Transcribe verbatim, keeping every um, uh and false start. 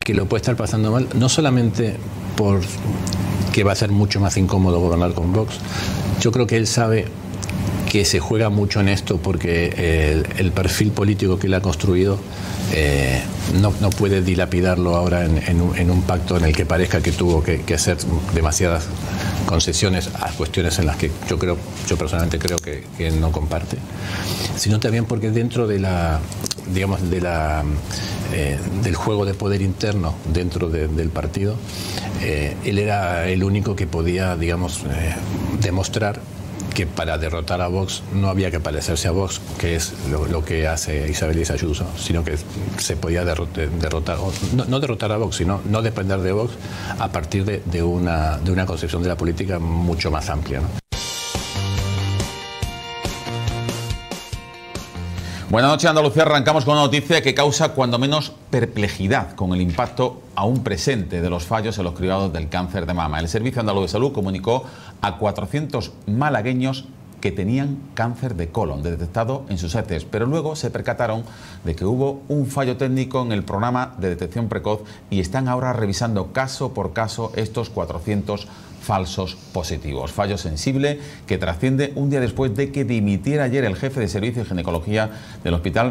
que lo puede estar pasando mal, no solamente por que va a ser mucho más incómodo gobernar con Vox. Yo creo que él sabe que se juega mucho en esto porque el, el perfil político que él ha construido eh, no, no puede dilapidarlo ahora en, en, un, en un pacto en el que parezca que tuvo que, que hacer demasiadas concesiones a cuestiones en las que yo creo, yo personalmente creo que, que no comparte, sino también porque dentro de la, digamos, de la, eh, del juego de poder interno dentro de, del partido, eh, él era el único que podía, digamos, eh, demostrar que para derrotar a Vox no había que parecerse a Vox, que es lo, lo que hace Isabel Díaz Ayuso, sino que se podía derrotar, derrotar no, no derrotar a Vox, sino no depender de Vox a partir de, de, una, de una concepción de la política mucho más amplia, ¿no? Buenas noches, Andalucía. Arrancamos con una noticia que causa cuando menos perplejidad con el impacto aún presente de los fallos en los cribados del cáncer de mama. El Servicio Andaluz de Salud comunicó a cuatrocientos malagueños que tenían cáncer de colon detectado en sus heces, pero luego se percataron de que hubo un fallo técnico en el programa de detección precoz y están ahora revisando caso por caso estos cuatrocientos falsos positivos. Fallo sensible que trasciende un día después de que dimitiera ayer el jefe de servicio de ginecología del Hospital